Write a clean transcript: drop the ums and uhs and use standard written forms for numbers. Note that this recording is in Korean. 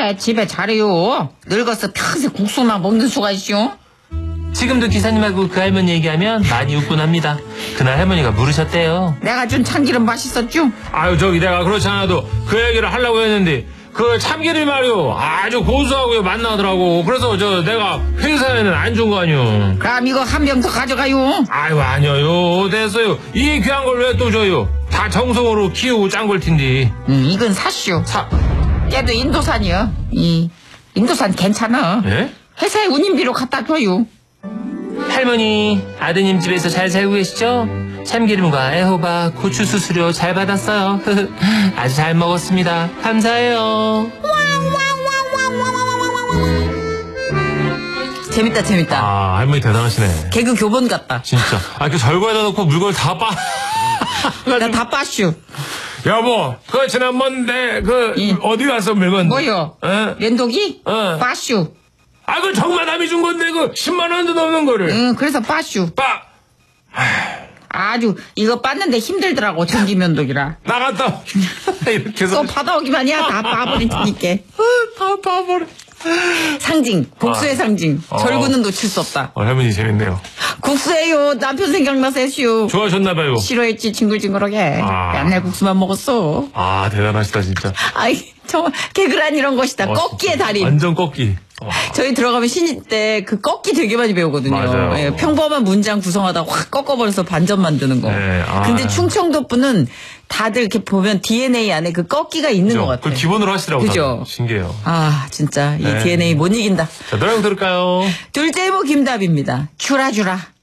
그래, 집에 잘해요. 늙어서 평생 국수만 먹는 수가 있슈. 지금도 기사님하고 그 할머니 얘기하면 많이 웃곤 합니다. 그날 할머니가 물으셨대요. 내가 준 참기름 맛있었죠? 아유, 저기 내가 그렇지 않아도 그 얘기를 하려고 했는데 그 참기름이 말이요 아주 고소하고요 맛나더라고. 그래서 내가 회사에는 안 준 거 아니요. 그럼 이거 한 병 더 가져가요. 아유, 아니요, 됐어요. 이 귀한 걸 왜 또 줘요? 다 정성으로 키우고 짠 걸 텐데. 이건 사슈. 얘도 인도산이요. 이 인도산 괜찮아. 예? 회사에 운임비로 갖다 줘요. 할머니, 아드님 집에서 잘 살고 계시죠? 참기름과 애호박, 고추 수수료 잘 받았어요. 아주 잘 먹었습니다. 감사해요. 재밌다, 재밌다. 아, 할머니 대단하시네. 개그 교본 같다. 진짜. 그 절거에다 놓고 물건을 다 빠. 나 다 빠슈. 여보, 지난번 어디 가서 물건. 뭐요? 면도기? 빠슈. 그 정마담이 준 건데 10만 원도 넘는 거를. 그래서 빠슈. 빠. 아주 이거 빻는데 힘들더라고, 전기면도기라. 나갔다. 이렇게 해서. 또 받아오기만 해야 다 봐버릴 테니까. 다 봐버려. 상징, 국수의 상징. 절구는 놓칠 수 없다. 할머니 재밌네요. 국수예요. 남편 생각나서 했슈. 좋아하셨나봐요. 싫어했지, 징글징글하게. 맨날 국수만 먹었어. 아, 대단하시다 진짜. 아이, 정말 개그란 이런 것이다. 꺾기의 달인. 완전 꺾기. 저희 들어가면 신입 때 그 꺾기 되게 많이 배우거든요. 맞아요. 예, 평범한 문장 구성하다 확 꺾어버려서 반전 만드는 거. 네, 근데 충청도 분은 다들 이렇게 보면 DNA 안에 그 꺾기가 있는 것 같아요. 그걸 기본으로 하시더라고요. 그죠? 신기해요. 아, 진짜 이 DNA 못 이긴다. 자, 노래 한곡 들을까요? 둘째 이모 김답입니다. 주라주라.